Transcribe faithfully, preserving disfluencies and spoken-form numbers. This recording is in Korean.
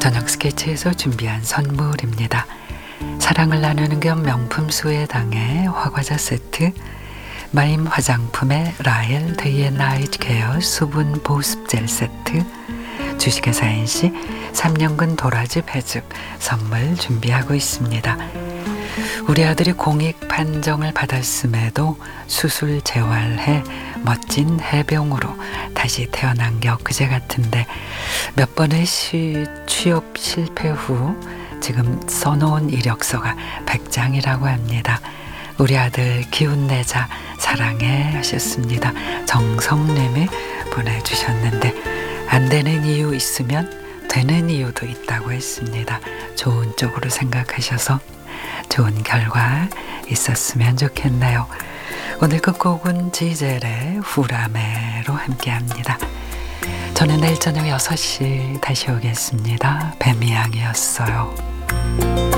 저녁 스케치에서 준비한 선물입니다. 사랑을 나누는 겸 명품 수혜당의 화과자 세트, 마임 화장품의 라엘 데이앤 나이트 케어 수분 보습 젤 세트, 주식회사 엔씨 삼 년근 도라지 배즙 선물 준비하고 있습니다. 우리 아들이 공익 판정을 받았음에도 수술 재활해 멋진 해병으로 다시 태어난 게 엊그제 같은데 몇 번의 시, 취업 실패 후 지금 써놓은 이력서가 백 장이라고 합니다. 우리 아들 기운내자 사랑해 하셨습니다. 정성님이 보내주셨는데 안 되는 이유 있으면 되는 이유도 있다고 했습니다. 좋은 쪽으로 생각하셔서 좋은 결과 있었으면 좋겠네요. 오늘 끝곡은 지젤의 후라메로 함께합니다. 저는 내일 저녁 여섯 시 다시 오겠습니다. 뱀이양이었어요.